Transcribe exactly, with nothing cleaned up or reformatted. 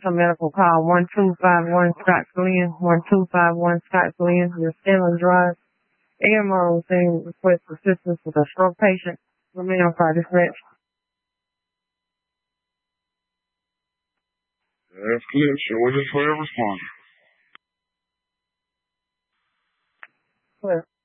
for medical, call one two five one Scott Glenn, one two five one Scott Glenn. Your Scanlon Drive. A M R saying request assistance with a stroke patient. Remain on fire dispatch. That's clear. Show it for your responder. Clear.